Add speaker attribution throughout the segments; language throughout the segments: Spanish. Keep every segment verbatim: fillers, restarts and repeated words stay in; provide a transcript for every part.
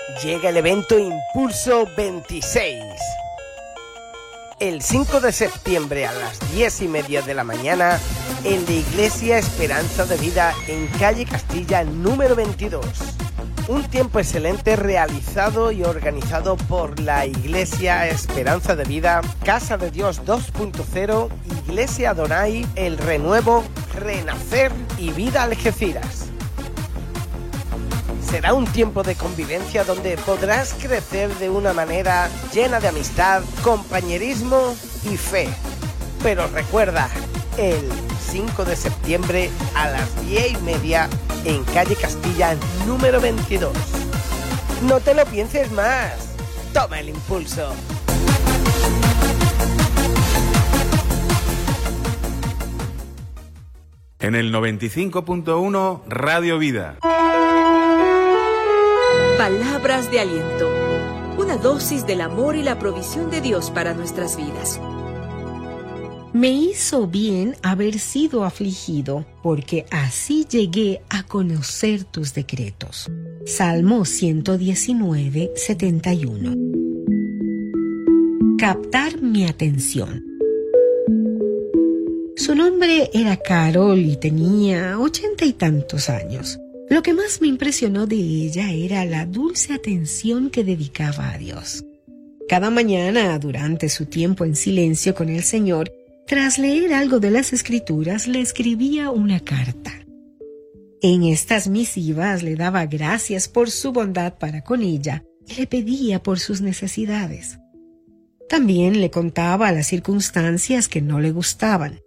Speaker 1: llega el evento Impulso veintiséis. El cinco de septiembre a las diez y media de la mañana en la Iglesia Esperanza de Vida en calle Castilla número veintidós. Un tiempo excelente realizado y organizado por la Iglesia Esperanza de Vida, Casa de Dios dos punto cero, Iglesia Adonai, El Renuevo, Renacer y Vida Algeciras. Será un tiempo de convivencia donde podrás crecer de una manera llena de amistad, compañerismo y fe. Pero recuerda, el cinco de septiembre a las diez y media en calle Castilla número veintidós. No te lo pienses más. Toma el impulso.
Speaker 2: En el noventa y cinco punto uno Radio Vida.
Speaker 3: Palabras de aliento. Una dosis del amor y la provisión de Dios para nuestras vidas.
Speaker 4: Me hizo bien haber sido afligido, porque así llegué a conocer tus decretos. Salmo ciento diecinueve, setenta y uno. Captar mi atención. Su nombre era Carol y tenía ochenta y tantos años. Lo que más me impresionó de ella era la dulce atención que dedicaba a Dios. Cada mañana, durante su tiempo en silencio con el Señor, tras leer algo de las Escrituras, le escribía una carta. En estas misivas le daba gracias por su bondad para con ella y le pedía por sus necesidades. También le contaba las circunstancias que no le gustaban.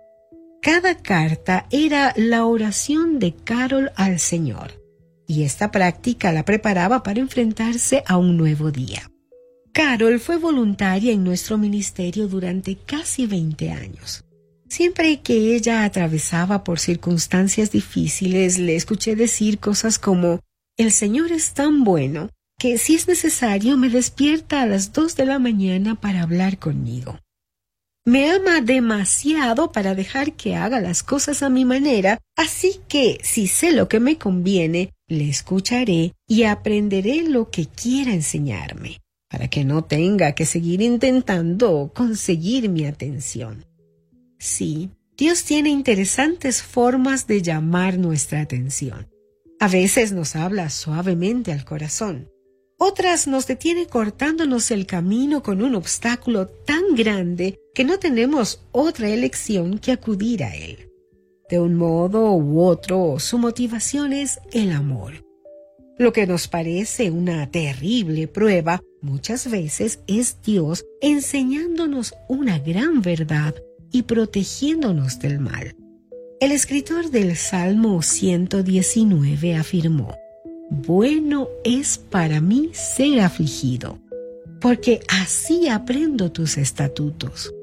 Speaker 4: Cada carta era la oración de Carol al Señor, y esta práctica la preparaba para enfrentarse a un nuevo día. Carol fue voluntaria en nuestro ministerio durante casi veinte años. Siempre que ella atravesaba por circunstancias difíciles, le escuché decir cosas como: «El Señor es tan bueno que si es necesario me despierta a las dos de la mañana para hablar conmigo. Me ama demasiado para dejar que haga las cosas a mi manera, así que si sé lo que me conviene, le escucharé y aprenderé lo que quiera enseñarme, para que no tenga que seguir intentando conseguir mi atención». Sí, Dios tiene interesantes formas de llamar nuestra atención. A veces nos habla suavemente al corazón. Otras nos detiene cortándonos el camino con un obstáculo tan grande que no tenemos otra elección que acudir a él. De un modo u otro, su motivación es el amor. Lo que nos parece una terrible prueba, muchas veces es Dios enseñándonos una gran verdad y protegiéndonos del mal. El escritor del Salmo ciento diecinueve afirmó: «Bueno es para mí ser afligido, porque así aprendo tus estatutos».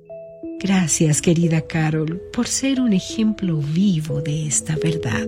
Speaker 4: Gracias, querida Carol, por ser un ejemplo vivo de esta verdad.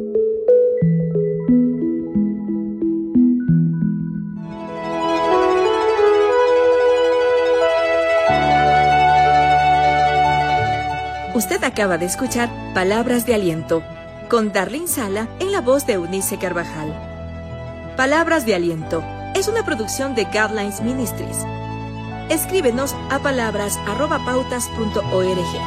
Speaker 3: Usted acaba de escuchar Palabras de Aliento, con Darlene Sala en la voz de Eunice Carvajal. Palabras de Aliento es una producción de Guidelines Ministries. Escríbenos a palabras arroba pautas punto org.